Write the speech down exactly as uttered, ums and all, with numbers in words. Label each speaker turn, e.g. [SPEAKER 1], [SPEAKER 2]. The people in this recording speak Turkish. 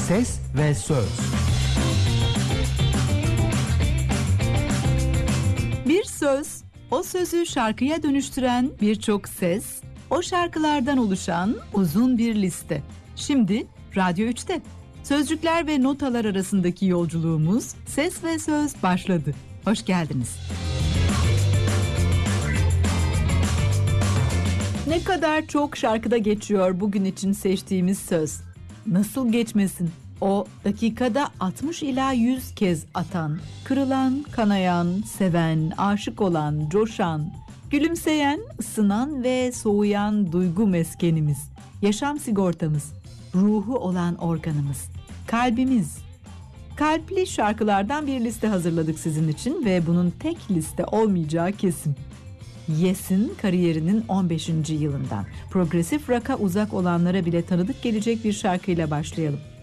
[SPEAKER 1] Ses ve söz.
[SPEAKER 2] Bir söz, o sözü şarkıya dönüştüren birçok ses, o şarkılardan oluşan uzun bir liste. Şimdi Radyo üçte. Sözcükler ve notalar arasındaki yolculuğumuz Ses ve Söz başladı. Hoş geldiniz. Ne kadar çok şarkıda geçiyor bugün için seçtiğimiz söz. Nasıl geçmesin? O dakikada altmış ila yüz kez atan, kırılan, kanayan, seven, aşık olan, coşan, gülümseyen, ısınan ve soğuyan duygu meskenimiz, yaşam sigortamız, ruhu olan organımız, kalbimiz. Kalpli şarkılardan bir liste hazırladık sizin için ve bunun tek liste olmayacağı kesin. Yes'in kariyerinin on beşinci yılından progresif rock'a uzak olanlara bile tanıdık gelecek bir şarkıyla başlayalım.